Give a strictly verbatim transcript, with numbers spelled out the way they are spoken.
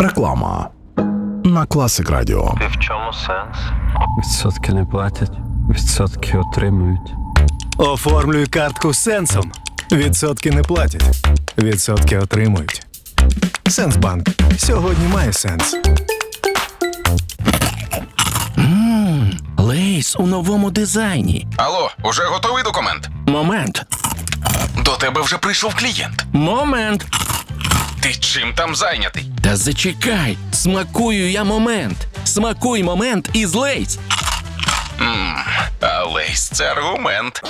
Реклама на Класик Радіо. І в чому сенс? Відсотки не платять, відсотки отримують. Оформлюй картку з Сенсом. Відсотки не платять, відсотки отримують. Сенсбанк. Сьогодні має сенс. Ммм, Лейс у новому дизайні. Алло, уже готовий документ? Момент. До тебе вже прийшов клієнт. Момент. Ти чим там зайнятий? Та зачекай, смакую я момент. Смакуй момент із Лейс. Ммм, а Лейс – це аргумент.